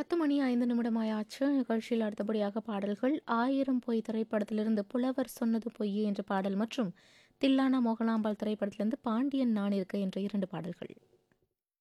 10:05 ஆச்சு. நிகழ்ச்சியில் அடுத்தபடியாக பாடல்கள் 1000 பொய் திரைப்படத்திலிருந்து புலவர் சொன்னது பொய்யே என்ற பாடல் மற்றும் தில்லானா மோகனாம்பாள் திரைப்படத்திலிருந்து பாண்டியன் நான் இருக்க என்ற 2 பாடல்கள்.